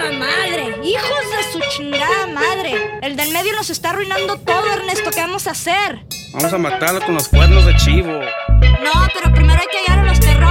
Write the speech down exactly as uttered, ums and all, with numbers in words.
chingada madre! ¡Hijos de su chingada madre! El del medio nos está arruinando todo, Ernesto. ¿Qué vamos a hacer? Vamos a matarlo con los cuernos de chivo. No, pero primero hay que hallar